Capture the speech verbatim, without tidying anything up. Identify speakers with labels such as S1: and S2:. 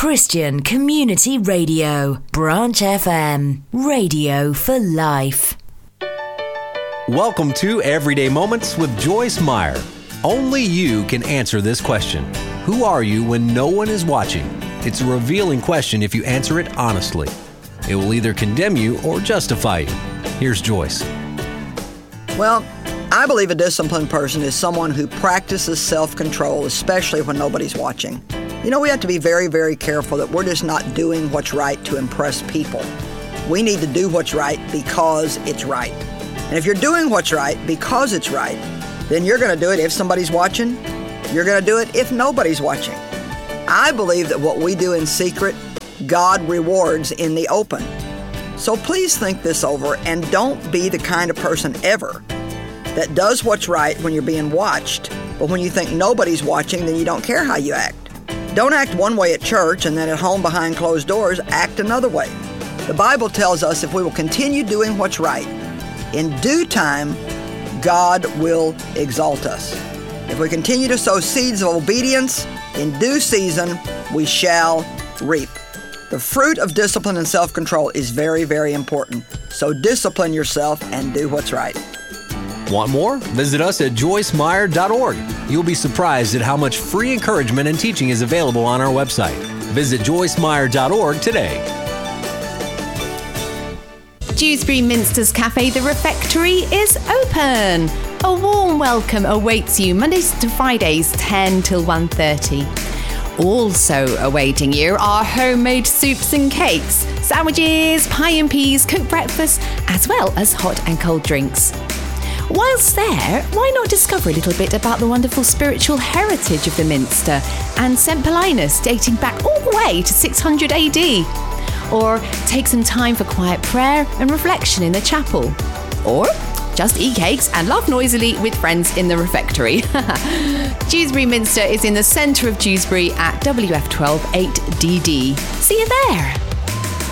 S1: Christian Community Radio, Branch F M, radio for life.
S2: Welcome to Everyday Moments with Joyce Meyer. Only you can answer this question. Who are you when no one is watching? It's a revealing question if you answer it honestly. It will either condemn you or justify you. Here's Joyce.
S3: Well, I believe a disciplined person is someone who practices self-control, especially when nobody's watching. You know, we have to be very, very careful that we're just not doing what's right to impress people. We need to do what's right because it's right. And if you're doing what's right because it's right, then you're going to do it if somebody's watching. You're going to do it if nobody's watching. I believe that what we do in secret, God rewards in the open. So please think this over and don't be the kind of person ever that does what's right when you're being watched, but when you think nobody's watching, then you don't care how you act. Don't act one way at church and then at home behind closed doors, act another way. The Bible tells us if we will continue doing what's right, in due time, God will exalt us. If we continue to sow seeds of obedience, in due season, we shall reap. The fruit of discipline and self-control is very, very important. So discipline yourself and do what's right.
S2: Want more? Visit us at joyce meyer dot org. You'll be surprised at how much free encouragement and teaching is available on our website. Visit joyce meyer dot org today.
S4: Dewsbury Minster's Cafe The Refectory is open. A warm welcome awaits you Mondays to Fridays, ten till one thirty. Also awaiting you are homemade soups and cakes, sandwiches, pie and peas, cooked breakfast, as well as hot and cold drinks. Whilst there, why not discover a little bit about the wonderful spiritual heritage of the Minster and Saint Paulinus dating back all the way to six hundred A D? Or take some time for quiet prayer and reflection in the chapel? Or just eat cakes and laugh noisily with friends in the refectory. Dewsbury Minster is in the centre of Dewsbury at W F twelve eight D D. See you there!